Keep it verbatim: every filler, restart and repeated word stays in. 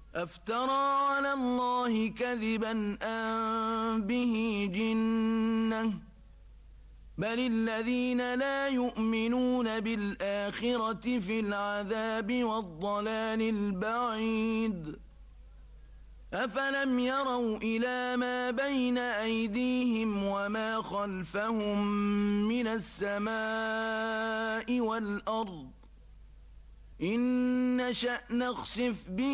أفترى على الله كذبا أم به جنة بل الذين لا يؤمنون بالآخرة في العذاب والضلال البعيد أفلم يروا إلى ما بين أيديهم وما خلفهم من السماء والأرض إن نشأ نخسف بهم